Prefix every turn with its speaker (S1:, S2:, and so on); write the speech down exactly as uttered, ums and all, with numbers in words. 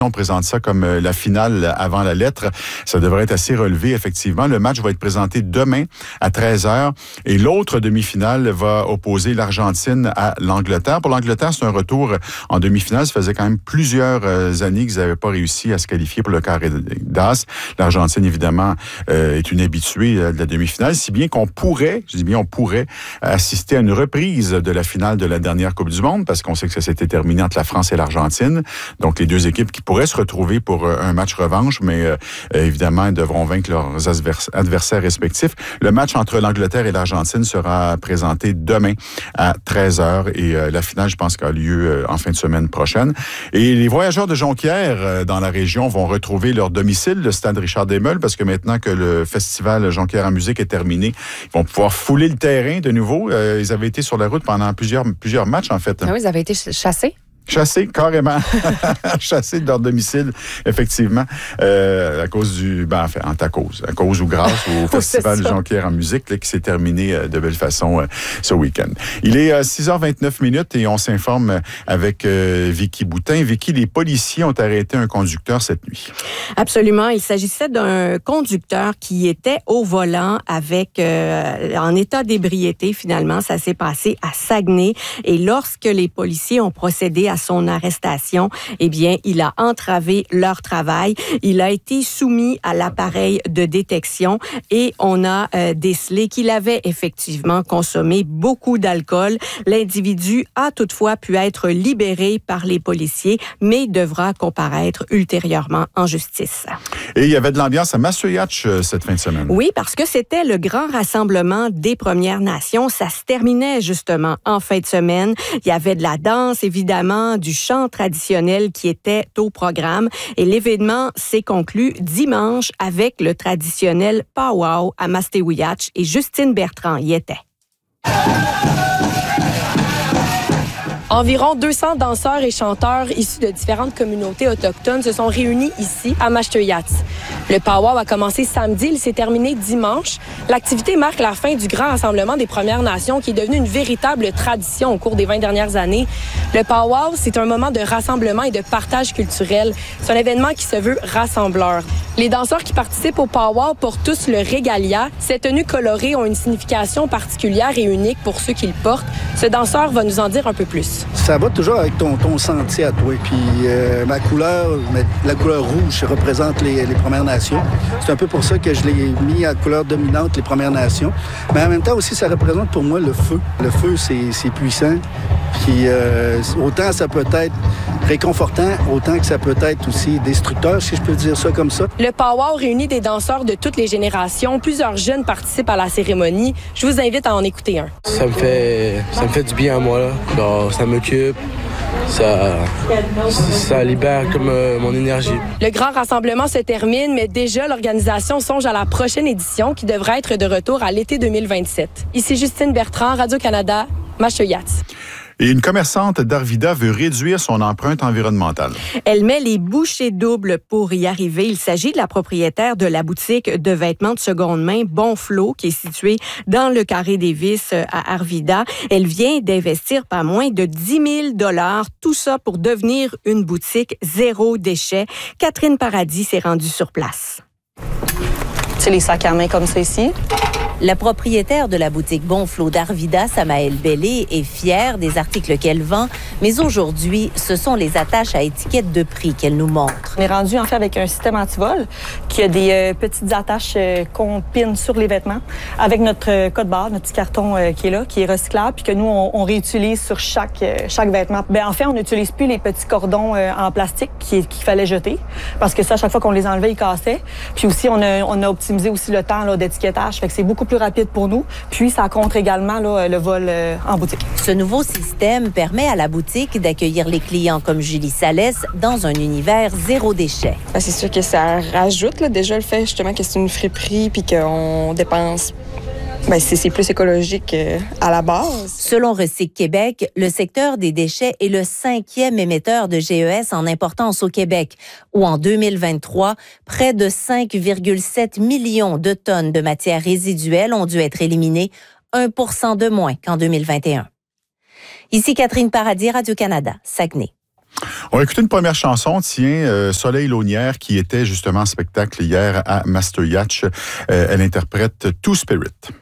S1: On présente ça comme la finale avant la lettre. Ça devrait être assez relevé, effectivement. Le match va être présenté demain à treize heures et l'autre demi-finale va opposer l'Argentine à l'Angleterre. Pour l'Angleterre, c'est un retour en demi-finale. Ça faisait quand même plusieurs années qu'ils n'avaient pas réussi à se qualifier pour le carré d'as. L'Argentine, évidemment, euh, est une habituée de la demi-finale, si bien qu'on pourrait, je dis bien on pourrait, assister à une reprise de la finale de la dernière Coupe du Monde, parce qu'on sait que ça s'était terminé entre la France et l'Argentine. Donc, les deux équipes qui pourraient se retrouver pour un match revanche, mais euh, évidemment, ils devront vaincre leurs adversaires respectifs. Le match entre l'Angleterre et l'Argentine sera présenté demain à treize heures et euh, la finale, je pense, qu'elle a lieu euh, en fin de semaine prochaine. Et les voyageurs de Jonquière euh, dans la région vont retrouver leur domicile, le stade Richard-Desmeules, parce que maintenant que le festival Jonquière en musique est terminé, ils vont pouvoir fouler le terrain de nouveau. Euh, ils avaient été sur la route pendant plusieurs, plusieurs matchs, en fait.
S2: Ah oui, ils avaient été chassés.
S1: Chassés, carrément. Chassés de leur domicile, effectivement, euh, à cause du... Ben, enfin, en ta cause. À cause ou grâce au Festival Jonquière en musique, là, qui s'est terminé euh, de belle façon euh, ce week-end. Il est euh, six heures vingt-neuf minutes et on s'informe avec euh, Vicky Boutin. Vicky, les policiers ont arrêté un conducteur cette nuit.
S3: Absolument. Il s'agissait d'un conducteur qui était au volant avec... Euh, en état d'ébriété, finalement. Ça s'est passé à Saguenay. Et lorsque les policiers ont procédé à son arrestation, eh bien, il a entravé leur travail. Il a été soumis à l'appareil de détection et on a euh, décelé qu'il avait effectivement consommé beaucoup d'alcool. L'individu a toutefois pu être libéré par les policiers, mais devra comparaître ultérieurement en justice.
S1: Et il y avait de l'ambiance à Massoyatch euh, cette fin de semaine.
S3: Oui, parce que c'était le grand rassemblement des Premières Nations. Ça se terminait justement en fin de semaine. Il y avait de la danse, évidemment, du chant traditionnel qui était au programme. Et l'événement s'est conclu dimanche avec le traditionnel powwow à Mastéouiatch et Justine Bertrand y était.
S4: Environ deux cents danseurs et chanteurs issus de différentes communautés autochtones se sont réunis ici à Mastéouiatch. Le powwow a commencé samedi, il s'est terminé dimanche. L'activité marque la fin du grand rassemblement des Premières Nations qui est devenu une véritable tradition au cours des vingt dernières années. Le powwow, c'est un moment de rassemblement et de partage culturel. C'est un événement qui se veut rassembleur. Les danseurs qui participent au powwow portent tous le régalia. Ces tenues colorées ont une signification particulière et unique pour ceux qui le portent. Ce danseur va nous en dire un peu plus.
S5: Ça va toujours avec ton, ton sentier à toi. Puis euh, ma couleur, la couleur rouge représente les, les Premières Nations. C'est un peu pour ça que je l'ai mis à couleur dominante, les Premières Nations. Mais en même temps aussi, ça représente pour moi le feu. Le feu, c'est, c'est puissant. Puis euh, autant ça peut être réconfortant, autant que ça peut être aussi destructeur, si je peux dire ça comme ça.
S4: Le powwow réunit des danseurs de toutes les générations. Plusieurs jeunes participent à la cérémonie. Je vous invite à en écouter un.
S6: Ça me fait, ça me fait du bien à moi, là. Alors, ça m'occupe. Ça, ça libère comme euh, mon énergie.
S4: Le grand rassemblement se termine, mais déjà, l'organisation songe à la prochaine édition qui devrait être de retour à l'été deux mille vingt-sept. Ici Justine Bertrand, Radio-Canada, Mastéouiatch.
S1: Et une commerçante d'Arvida veut réduire son empreinte environnementale.
S3: Elle met les bouchées doubles pour y arriver. Il s'agit de la propriétaire de la boutique de vêtements de seconde main Bonflot, qui est située dans le Carré des Vices à Arvida. Elle vient d'investir pas moins de dix mille dollars, tout ça pour devenir une boutique zéro déchet. Catherine Paradis s'est rendue sur place.
S7: C'est les sacs à main comme ça ici.
S8: La propriétaire de la boutique Bonflot d'Arvida, Samaëlle Bellé, est fière des articles qu'elle vend, mais aujourd'hui, ce sont les attaches à étiquette de prix qu'elle nous montre.
S7: On est rendu en fait avec un système anti-vol qui a des euh, petites attaches euh, qu'on pine sur les vêtements avec notre euh, code-barre, notre petit carton euh, qui est là, qui est recyclable, puis que nous, on, on réutilise sur chaque, euh, chaque vêtement. Bien, en fait, on n'utilise plus les petits cordons euh, en plastique qu'il fallait jeter, parce que ça, à chaque fois qu'on les enlevait, ils cassaient. Puis aussi, on a, on a optimisé aussi le temps là, d'étiquetage, fait que c'est beaucoup plus rapide pour nous. Puis, ça contre également là, le vol euh, en boutique.
S8: Ce nouveau système permet à la boutique d'accueillir les clients comme Julie Salès dans un univers zéro déchet.
S9: Ben, c'est sûr que ça rajoute là, déjà le fait justement que c'est une friperie puis qu'on dépense. Ben, c'est, c'est plus écologique euh, à la base.
S8: Selon Recyc Québec, le secteur des déchets est le cinquième émetteur de G E S en importance au Québec, où en deux mille vingt-trois, près de cinq virgule sept millions de tonnes de matières résiduelles ont dû être éliminées, un pour cent de moins qu'en deux mille vingt et un. Ici Catherine Paradis, Radio-Canada, Saguenay.
S1: On va écouter une première chanson, tiens, euh, Soleil Launière, qui était justement en spectacle hier à Master Yacht. Euh, elle interprète Two Spirit.